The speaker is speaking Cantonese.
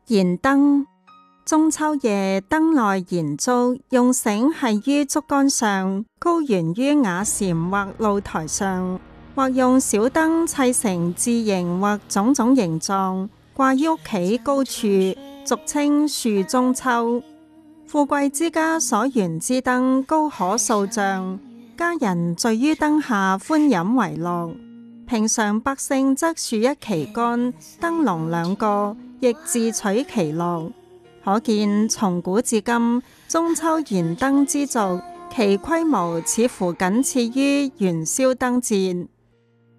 燃燈。中秋夜燈內燃燭，用繩繫於竹竿上，高懸於瓦檐或露台上，或用小燈砌成字形或種種形狀，掛於屋企高處，俗稱樹中秋。富貴之家所懸之燈高可數丈，家人聚於燈下歡飲為樂。平常百姓則豎一旗杆，燈籠兩個，亦自取其樂。可見從古至今，中秋燃燈之俗，其規模似乎僅次於元宵燈節。